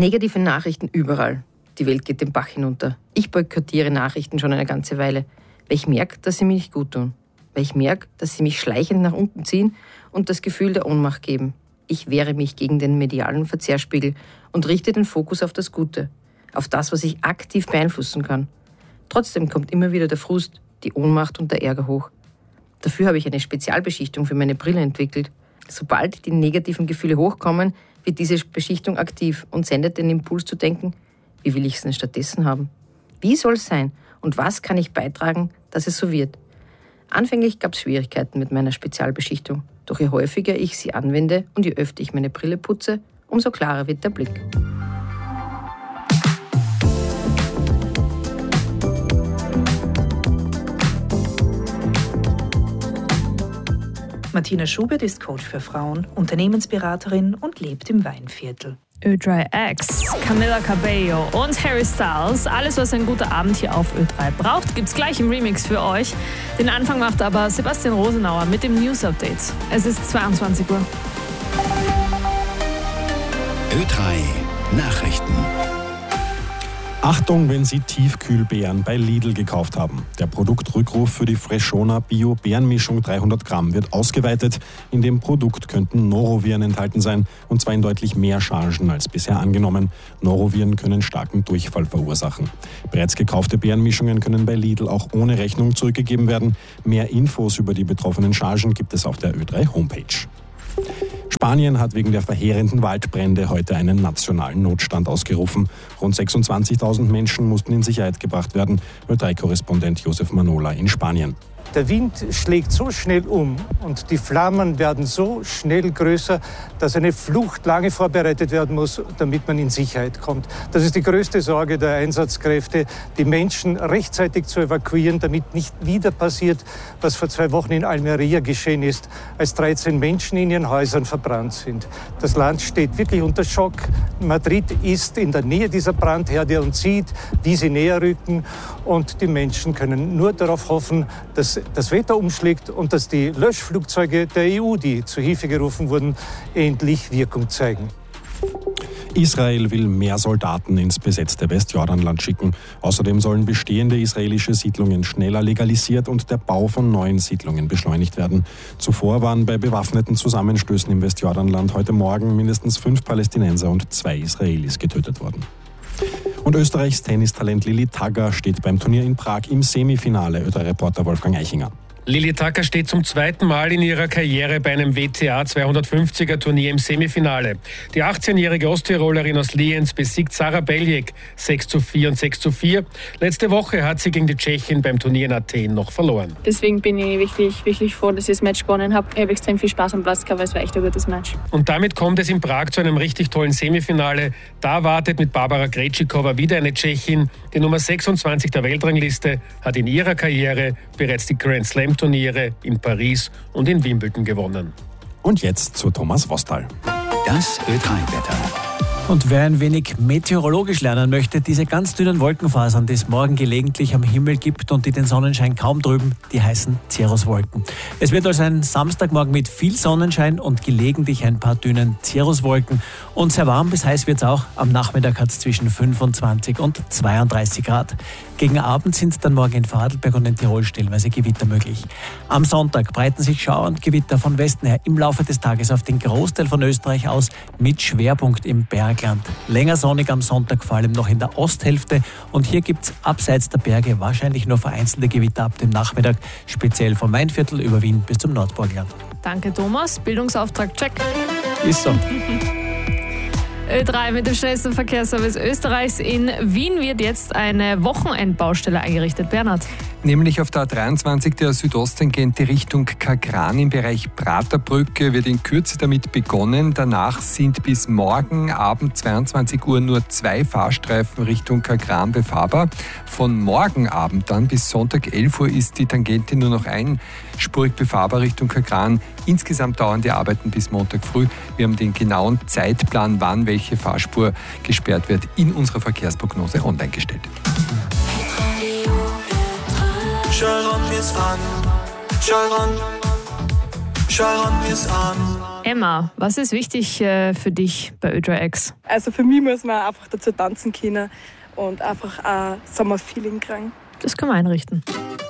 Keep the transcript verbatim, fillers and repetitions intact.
Negative Nachrichten überall. Die Welt geht den Bach hinunter. Ich boykottiere Nachrichten schon eine ganze Weile, weil ich merke, dass sie mir nicht gut tun. Weil ich merke, dass sie mich schleichend nach unten ziehen und das Gefühl der Ohnmacht geben. Ich wehre mich gegen den medialen Verzehrspiegel und richte den Fokus auf das Gute, auf das, was ich aktiv beeinflussen kann. Trotzdem kommt immer wieder der Frust, die Ohnmacht und der Ärger hoch. Dafür habe ich eine Spezialbeschichtung für meine Brille entwickelt. Sobald die negativen Gefühle hochkommen, wird diese Beschichtung aktiv und sendet den Impuls zu denken, wie will ich es denn stattdessen haben? Wie soll es sein? Und was kann ich beitragen, dass es so wird? Anfänglich gab es Schwierigkeiten mit meiner Spezialbeschichtung. Doch je häufiger ich sie anwende und je öfter ich meine Brille putze, umso klarer wird der Blick. Martina Schubert ist Coach für Frauen, Unternehmensberaterin und lebt im Weinviertel. Ö drei X, Camila Cabello und Harry Styles. Alles, was ein guter Abend hier auf Ö drei braucht, gibt's gleich im Remix für euch. Den Anfang macht aber Sebastian Rosenauer mit dem News Update. Es ist zweiundzwanzig Uhr. Ö drei Nachrichten. Achtung, wenn Sie Tiefkühlbeeren bei Lidl gekauft haben. Der Produktrückruf für die Freshona Bio-Beerenmischung dreihundert Gramm wird ausgeweitet. In dem Produkt könnten Noroviren enthalten sein, und zwar in deutlich mehr Chargen als bisher angenommen. Noroviren können starken Durchfall verursachen. Bereits gekaufte Beerenmischungen können bei Lidl auch ohne Rechnung zurückgegeben werden. Mehr Infos über die betroffenen Chargen gibt es auf der Ö drei Homepage. Spanien hat wegen der verheerenden Waldbrände heute einen nationalen Notstand ausgerufen. Rund sechsundzwanzigtausend Menschen mussten in Sicherheit gebracht werden. Ö drei Korrespondent Josef Manola in Spanien. Der Wind schlägt so schnell um und die Flammen werden so schnell größer, dass eine Flucht lange vorbereitet werden muss, damit man in Sicherheit kommt. Das ist die größte Sorge der Einsatzkräfte, die Menschen rechtzeitig zu evakuieren, damit nicht wieder passiert, was vor zwei Wochen in Almería geschehen ist, als dreizehn Menschen in ihren Häusern verbrannt sind. Das Land steht wirklich unter Schock. Madrid ist in der Nähe dieser Brandherde und sieht, wie sie näher rücken. Und die Menschen können nur darauf hoffen, dass das Wetter umschlägt und dass die Löschflugzeuge der E U, die zu Hilfe gerufen wurden, endlich Wirkung zeigen. Israel will mehr Soldaten ins besetzte Westjordanland schicken. Außerdem sollen bestehende israelische Siedlungen schneller legalisiert und der Bau von neuen Siedlungen beschleunigt werden. Zuvor waren bei bewaffneten Zusammenstößen im Westjordanland heute Morgen mindestens fünf Palästinenser und zwei Israelis getötet worden. Und Österreichs Tennistalent Lilli Tagger steht beim Turnier in Prag im Semifinale. Ö drei Reporter Wolfgang Eichinger. Lilli Tagger steht zum zweiten Mal in ihrer Karriere bei einem W T A zweihundertfünfziger Turnier im Semifinale. Die achtzehnjährige Osttirolerin aus Lienz besiegt Sarah Beljek sechs zu vier und sechs zu vier. Letzte Woche hat sie gegen die Tschechin beim Turnier in Athen noch verloren. Deswegen bin ich wirklich, wirklich froh, dass ich das Match gewonnen habe. Ich habe extrem viel Spaß am Platz gehabt, weil es war echt ein gutes Match. Und damit kommt es in Prag zu einem richtig tollen Semifinale. Da wartet mit Barbara Krejcikova wieder eine Tschechin. Die Nummer sechsundzwanzig der Weltrangliste hat in ihrer Karriere bereits die Grand Slam Turniere in Paris und in Wimbledon gewonnen. Und jetzt zu Thomas Wostal. Das Ö drei Wetter. Und wer ein wenig meteorologisch lernen möchte, diese ganz dünnen Wolkenfasern, die es morgen gelegentlich am Himmel gibt und die den Sonnenschein kaum trüben, die heißen Cirruswolken. Es wird also ein Samstagmorgen mit viel Sonnenschein und gelegentlich ein paar dünnen Cirruswolken. Und sehr warm bis heiß wird es auch. Am Nachmittag hat es zwischen fünfundzwanzig und zweiunddreißig Grad. Gegen Abend sind dann morgen in Vorarlberg und in Tirol stellenweise Gewitter möglich. Am Sonntag breiten sich Schauer und Gewitter von Westen her im Laufe des Tages auf den Großteil von Österreich aus, mit Schwerpunkt im Bergland. Länger sonnig am Sonntag, vor allem noch in der Osthälfte. Und hier gibt es abseits der Berge wahrscheinlich nur vereinzelte Gewitter ab dem Nachmittag, speziell vom Mainviertel über Wien bis zum Nordburgenland. Danke Thomas, Bildungsauftrag check. Ist so. Ö drei mit dem schnellsten Verkehrsservice Österreichs. In Wien wird jetzt eine Wochenendbaustelle eingerichtet. Bernhard. Nämlich auf der A dreiundzwanzig der Südosttangente Richtung Kagran im Bereich Praterbrücke wird in Kürze damit begonnen. Danach sind bis morgen Abend zweiundzwanzig Uhr nur zwei Fahrstreifen Richtung Kagran befahrbar. Von morgen Abend dann bis Sonntag elf Uhr ist die Tangente nur noch einspurig befahrbar Richtung Kagran. Insgesamt dauern die Arbeiten bis Montag früh. Wir haben den genauen Zeitplan, wann welche Fahrspur gesperrt wird, in unserer Verkehrsprognose online gestellt. Schau ran, wie's an, schau ran, schau ran, wie's an. Emma, was ist wichtig äh, für dich bei Ö drei X? Also für mich muss man einfach dazu tanzen können und einfach ein Sommerfeeling kriegen. Das kann man einrichten.